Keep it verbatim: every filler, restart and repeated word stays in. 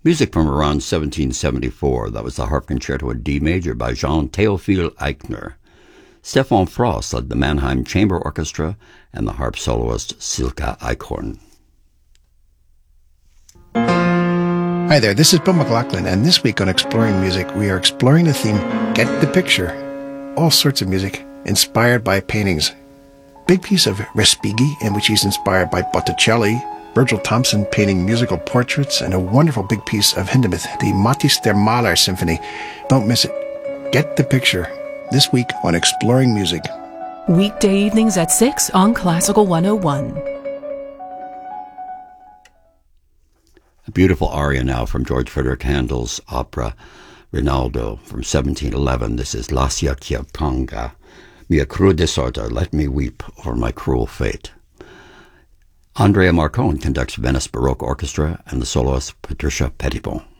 Music from around seventeen seventy-four. That was the Harp Concerto in D major by Jean Théophile Eichner. Stefan Frost led the Mannheim Chamber Orchestra and the harp soloist Silke Eichhorn. Hi there, this is Bill McLaughlin, and this week on Exploring Music, we are exploring the theme, Get the Picture. All sorts of music inspired by paintings. Big piece of Respighi, in which he's inspired by Botticelli, Virgil Thomson painting musical portraits, and a wonderful big piece of Hindemith, the Matthäus der Maler Symphony. Don't miss it. Get the Picture, this week on Exploring Music. Weekday evenings at six on Classical one oh one. A beautiful aria now from George Frederick Handel's opera Rinaldo from seventeen eleven. This is Lascia che pianga, mia cruda sorte, let me weep over my cruel fate. Andrea Marcone conducts Venice Baroque Orchestra and the soloist Patricia Pettibon.